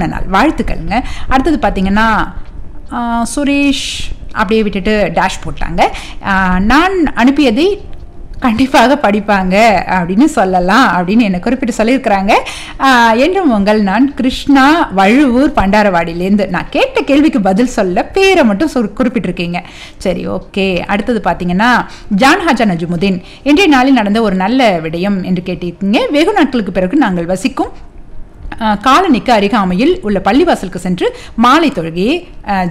திருமண நாள் வாழ்த்துக்கள்ங்க. அடுத்தது பார்த்தீங்கன்னா சுரேஷ் அப்படியே விட்டுட்டு டேஷ் போட்டாங்க. நான் அனுப்பியதை கண்டிப்பாக படிப்பாங்க அப்படின்னு சொல்லலாம் அப்படின்னு என்னை குறிப்பிட்டு சொல்லியிருக்கிறாங்க. என்றும் உங்கள் நான் கிருஷ்ணா வழுவூர் பண்டாரவாடியிலேருந்து. நான் கேட்ட கேள்விக்கு பதில் சொல்ல பேரை மட்டும் குறிப்பிட்டிருக்கீங்க. சரி, ஓகே. அடுத்தது பார்த்தீங்கன்னா ஜான்ஹாஜா நஜுமுதீன், இன்றைய நாளில் நடந்த ஒரு நல்ல விடயம் என்று கேட்டிருக்கீங்க. வெகு நாட்களுக்கு பிறகு நாங்கள் வசிக்கும் காலனிக்கு அருகாமையில் உள்ள பள்ளிவாசலுக்கு சென்று மாலை தொழுகையை